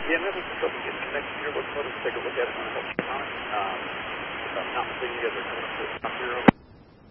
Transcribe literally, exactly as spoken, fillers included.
Yeah, maybe we'll just get connected here. Let's let us take a look at it and help you on it. Um, if I'm not mistaken, you guys are coming up to the top here.